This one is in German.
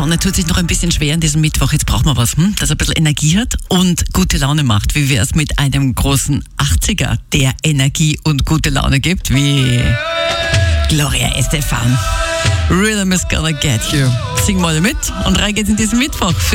Sonne tut sich noch ein bisschen schwer an diesem Mittwoch. Jetzt brauchen wir was, das ein bisschen Energie hat und gute Laune macht. Wie wäre es mit einem großen 80er, der Energie und gute Laune gibt, wie Gloria Estefan. Rhythm is gonna get you. Sing mal mit und rein geht's in diesen Mittwoch.